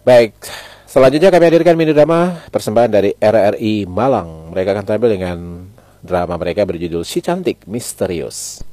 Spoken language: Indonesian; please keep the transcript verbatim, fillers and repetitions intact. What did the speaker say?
Baik, selanjutnya kami hadirkan mini drama persembahan dari R R I Malang. Mereka akan tampil dengan drama mereka berjudul Si Cantik Misterius.